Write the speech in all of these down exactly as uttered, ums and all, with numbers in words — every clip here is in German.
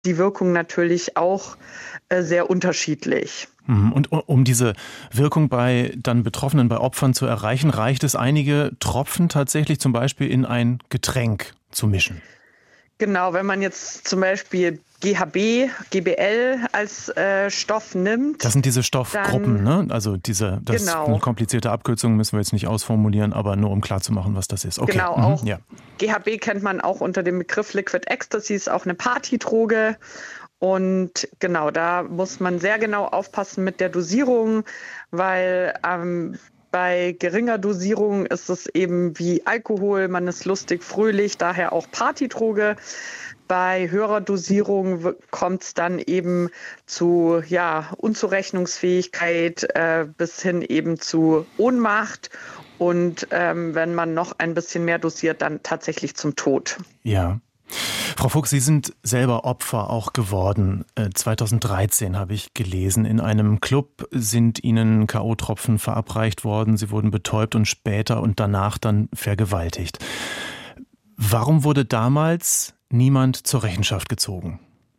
die Wirkung natürlich auch äh, sehr unterschiedlich. Und um diese Wirkung bei dann Betroffenen, bei Opfern zu erreichen, reicht es, einige Tropfen tatsächlich zum Beispiel in ein Getränk zu mischen? Genau, wenn man jetzt zum Beispiel G H B, G B L als äh, Stoff nimmt. Das sind diese Stoffgruppen, dann, ne? Also diese, das genau. ist eine komplizierte Abkürzung, müssen wir jetzt nicht ausformulieren, aber nur um klarzumachen, was das ist. Okay. Genau, Mhm. auch Ja. G H B kennt man auch unter dem Begriff Liquid Ecstasy, ist auch eine Partydroge. Und genau, da muss man sehr genau aufpassen mit der Dosierung, weil ähm, bei geringer Dosierung ist es eben wie Alkohol, man ist lustig, fröhlich, daher auch Partydroge. Bei höherer Dosierung kommt es dann eben zu ja, Unzurechnungsfähigkeit äh, bis hin eben zu Ohnmacht und ähm, wenn man noch ein bisschen mehr dosiert, dann tatsächlich zum Tod. Ja. Frau Fuchs, Sie sind selber Opfer auch geworden. zweitausenddreizehn habe ich gelesen. In einem Club sind Ihnen K O-Tropfen verabreicht worden. Sie wurden betäubt und später und danach dann vergewaltigt. Warum wurde damals niemand zur Rechenschaft gezogen?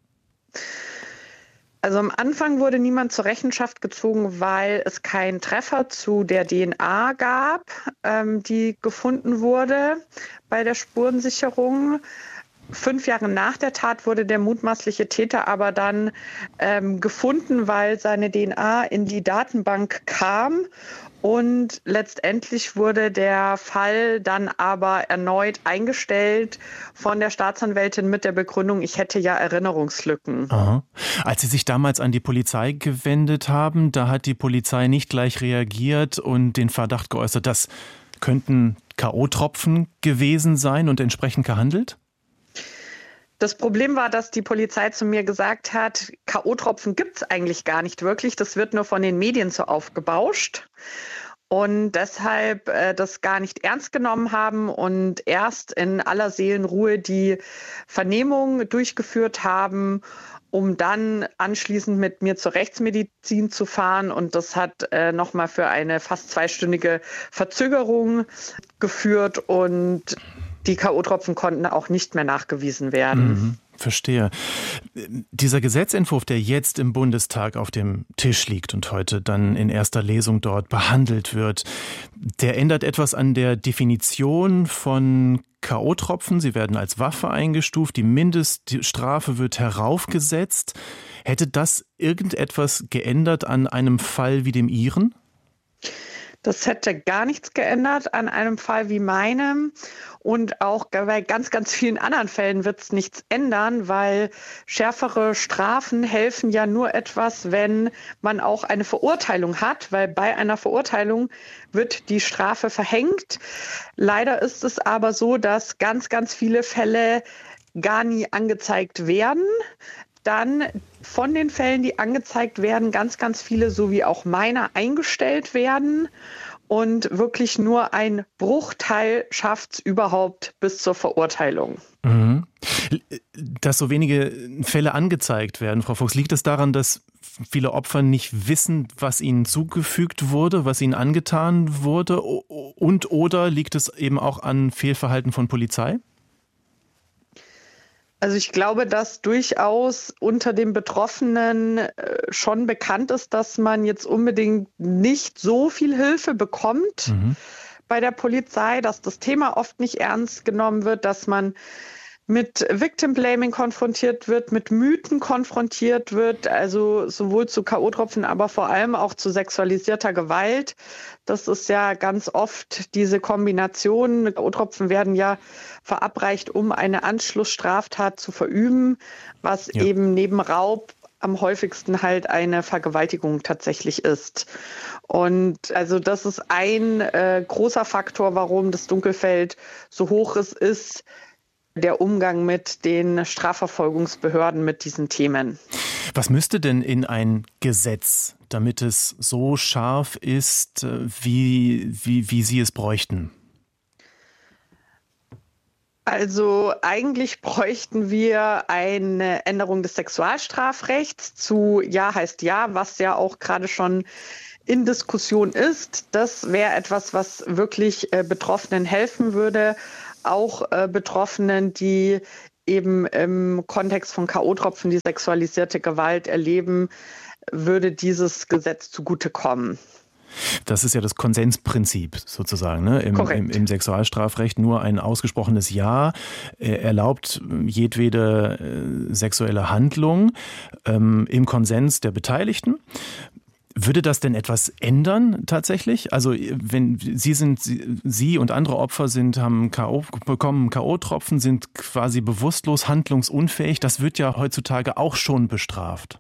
Also am Anfang wurde niemand zur Rechenschaft gezogen, weil es keinen Treffer zu der D N A gab, ähm, die gefunden wurde bei der Spurensicherung. Fünf Jahre nach der Tat wurde der mutmaßliche Täter aber dann ähm, gefunden, weil seine D N A in die Datenbank kam. Und letztendlich wurde der Fall dann aber erneut eingestellt von der Staatsanwältin mit der Begründung, ich hätte ja Erinnerungslücken. Aha. Als Sie sich damals an die Polizei gewendet haben, da hat die Polizei nicht gleich reagiert und den Verdacht geäußert, das könnten K O-Tropfen gewesen sein und entsprechend gehandelt? Das Problem war, dass die Polizei zu mir gesagt hat, K O-Tropfen gibt es eigentlich gar nicht wirklich. Das wird nur von den Medien so aufgebauscht. Und deshalb äh, das gar nicht ernst genommen haben und erst in aller Seelenruhe die Vernehmung durchgeführt haben, um dann anschließend mit mir zur Rechtsmedizin zu fahren. Und das hat äh, nochmal für eine fast zweistündige Verzögerung geführt und die K O-Tropfen konnten auch nicht mehr nachgewiesen werden. Mhm, verstehe. Dieser Gesetzentwurf, der jetzt im Bundestag auf dem Tisch liegt und heute dann in erster Lesung dort behandelt wird, der ändert etwas an der Definition von K O-Tropfen. Sie werden als Waffe eingestuft, die Mindeststrafe wird heraufgesetzt. Hätte das irgendetwas geändert an einem Fall wie dem Ihren? Das hätte gar nichts geändert an einem Fall wie meinem. Und auch bei ganz, ganz vielen anderen Fällen wird es nichts ändern, weil schärfere Strafen helfen ja nur etwas, wenn man auch eine Verurteilung hat, weil bei einer Verurteilung wird die Strafe verhängt. Leider ist es aber so, dass ganz, ganz viele Fälle gar nie angezeigt werden. Dann von den Fällen, die angezeigt werden, ganz, ganz viele, so wie auch meiner, eingestellt werden. Und wirklich nur ein Bruchteil schafft es überhaupt bis zur Verurteilung. Mhm. Dass so wenige Fälle angezeigt werden, Frau Fuchs, liegt es daran, dass viele Opfer nicht wissen, was ihnen zugefügt wurde, was ihnen angetan wurde? Und oder liegt es eben auch an Fehlverhalten von Polizei? Also ich glaube, dass durchaus unter den Betroffenen schon bekannt ist, dass man jetzt unbedingt nicht so viel Hilfe bekommt mhm. bei der Polizei, dass das Thema oft nicht ernst genommen wird, dass man mit Victim Blaming konfrontiert wird, mit Mythen konfrontiert wird, also sowohl zu K O-Tropfen, aber vor allem auch zu sexualisierter Gewalt. Das ist ja ganz oft diese Kombination. K O-Tropfen werden ja verabreicht, um eine Anschlussstraftat zu verüben, was ja. eben neben Raub am häufigsten halt eine Vergewaltigung tatsächlich ist. Und also das ist ein äh, großer Faktor, warum das Dunkelfeld so hoch ist, ist der Umgang mit den Strafverfolgungsbehörden mit diesen Themen. Was müsste denn in ein Gesetz, damit es so scharf ist, wie, wie, wie Sie es bräuchten? Also eigentlich bräuchten wir eine Änderung des Sexualstrafrechts zu Ja heißt Ja, was ja auch gerade schon in Diskussion ist. Das wäre etwas, was wirklich äh, Betroffenen helfen würde. Auch äh, Betroffenen, die eben im Kontext von K O-Tropfen die sexualisierte Gewalt erleben, würde dieses Gesetz zugutekommen. Das ist ja das Konsensprinzip sozusagen, ne? Im, im, im Sexualstrafrecht. Nur ein ausgesprochenes Ja äh, erlaubt jedwede äh, sexuelle Handlung ähm, im Konsens der Beteiligten. Würde das denn etwas ändern tatsächlich? Also wenn Sie sind, Sie, Sie und andere Opfer sind, haben K O bekommen, K O-Tropfen, sind quasi bewusstlos handlungsunfähig. Das wird ja heutzutage auch schon bestraft.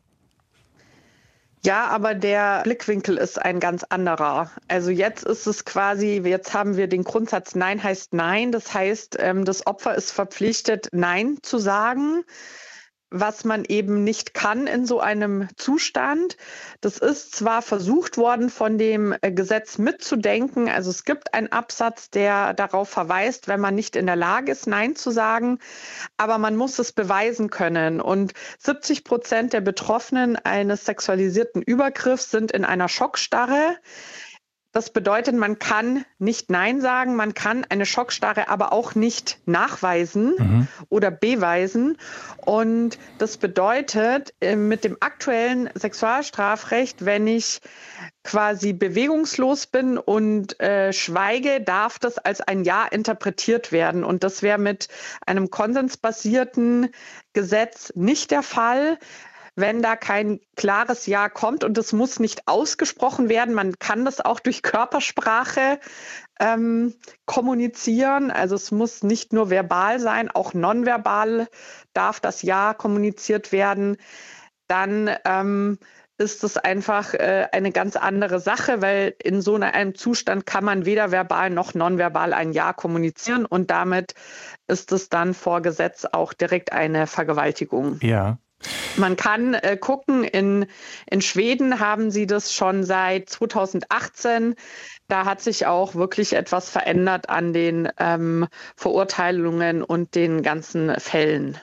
Ja, aber der Blickwinkel ist ein ganz anderer. Also jetzt ist es quasi, jetzt haben wir den Grundsatz Nein heißt Nein. Das heißt, das Opfer ist verpflichtet, Nein zu sagen, was man eben nicht kann in so einem Zustand. Das ist zwar versucht worden, von dem Gesetz mitzudenken. Also es gibt einen Absatz, der darauf verweist, wenn man nicht in der Lage ist, Nein zu sagen, aber man muss es beweisen können. Und siebzig Prozent der Betroffenen eines sexualisierten Übergriffs sind in einer Schockstarre. Das bedeutet, man kann nicht Nein sagen, man kann eine Schockstarre aber auch nicht nachweisen mhm. oder beweisen. Und das bedeutet, mit dem aktuellen Sexualstrafrecht, wenn ich quasi bewegungslos bin und äh, schweige, darf das als ein Ja interpretiert werden. Und das wäre mit einem konsensbasierten Gesetz nicht der Fall. Wenn da kein klares Ja kommt und es muss nicht ausgesprochen werden, man kann das auch durch Körpersprache ähm, kommunizieren. Also es muss nicht nur verbal sein, auch nonverbal darf das Ja kommuniziert werden. Dann ähm, ist es einfach äh, eine ganz andere Sache, weil in so einem Zustand kann man weder verbal noch nonverbal ein Ja kommunizieren und damit ist es dann vor Gesetz auch direkt eine Vergewaltigung. Ja. Man kann äh, gucken, in, in Schweden haben sie das schon seit zweitausendachtzehn. Da hat sich auch wirklich etwas verändert an den ähm, Verurteilungen und den ganzen Fällen.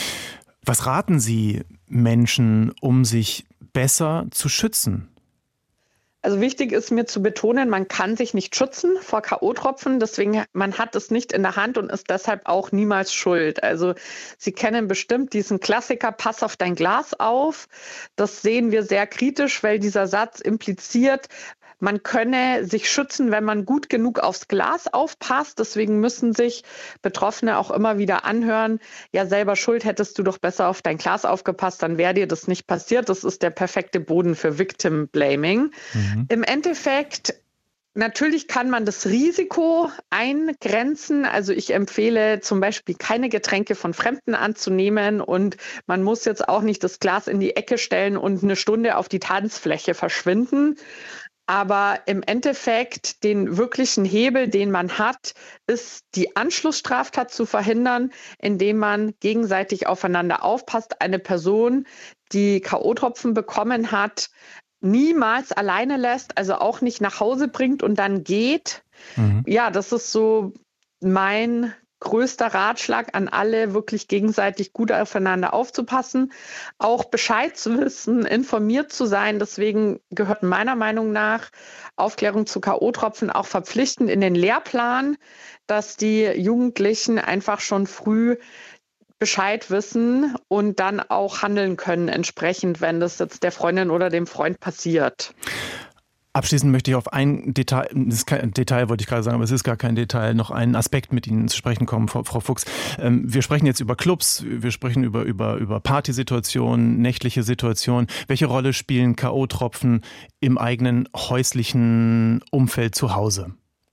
Was raten Sie Menschen, um sich besser zu schützen? Also wichtig ist mir zu betonen, man kann sich nicht schützen vor K O-Tropfen, deswegen man hat es nicht in der Hand und ist deshalb auch niemals schuld. Also Sie kennen bestimmt diesen Klassiker, pass auf dein Glas auf. Das sehen wir sehr kritisch, weil dieser Satz impliziert, man könne sich schützen, wenn man gut genug aufs Glas aufpasst. Deswegen müssen sich Betroffene auch immer wieder anhören, ja selber schuld, hättest du doch besser auf dein Glas aufgepasst, dann wäre dir das nicht passiert. Das ist der perfekte Boden für Victim Blaming. Mhm. Im Endeffekt, natürlich kann man das Risiko eingrenzen. Also ich empfehle zum Beispiel keine Getränke von Fremden anzunehmen und man muss jetzt auch nicht das Glas in die Ecke stellen und eine Stunde auf die Tanzfläche verschwinden. Aber im Endeffekt den wirklichen Hebel, den man hat, ist die Anschlussstraftat zu verhindern, indem man gegenseitig aufeinander aufpasst. Eine Person, die K O-Tropfen bekommen hat, niemals alleine lässt, also auch nicht nach Hause bringt und dann geht. Mhm. Ja, das ist so mein größter Ratschlag an alle, wirklich gegenseitig gut aufeinander aufzupassen, auch Bescheid zu wissen, informiert zu sein. Deswegen gehört meiner Meinung nach Aufklärung zu K O-Tropfen auch verpflichtend in den Lehrplan, dass die Jugendlichen einfach schon früh Bescheid wissen und dann auch handeln können entsprechend, wenn das jetzt der Freundin oder dem Freund passiert. Abschließend möchte ich auf ein Detail, das ist kein Detail, wollte ich gerade sagen, aber es ist gar kein Detail, noch einen Aspekt mit Ihnen zu sprechen kommen, Frau, Frau Fuchs. Ähm, wir sprechen jetzt über Clubs, wir sprechen über, über, über Partysituationen, nächtliche Situationen. Welche Rolle spielen K O-Tropfen im eigenen häuslichen Umfeld zu Hause?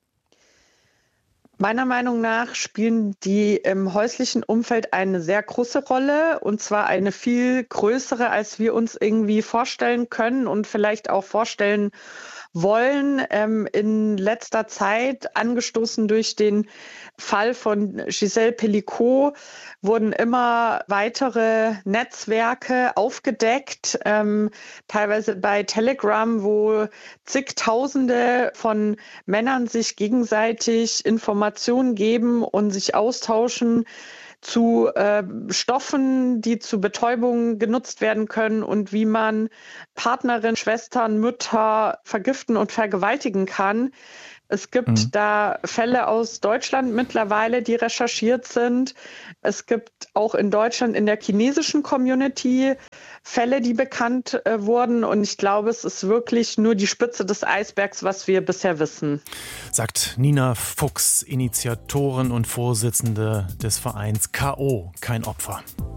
Meiner Meinung nach spielen die im häuslichen Umfeld eine sehr große Rolle und zwar eine viel größere, als wir uns irgendwie vorstellen können und vielleicht auch vorstellen wollen. Ähm, in letzter Zeit, angestoßen durch den Fall von Gisèle Pelicot, wurden immer weitere Netzwerke aufgedeckt, ähm, teilweise bei Telegram, wo zigtausende von Männern sich gegenseitig Informationen geben und sich austauschen zu äh, Stoffen, die zur Betäubung genutzt werden können und wie man Partnerin, Schwestern, Mütter vergiften und vergewaltigen kann. Es gibt mhm. da Fälle aus Deutschland mittlerweile, die recherchiert sind. Es gibt auch in Deutschland in der chinesischen Community Fälle, die bekannt äh, wurden. Und ich glaube, es ist wirklich nur die Spitze des Eisbergs, was wir bisher wissen. Sagt Nina Fuchs, Initiatorin und Vorsitzende des Vereins K O, kein Opfer.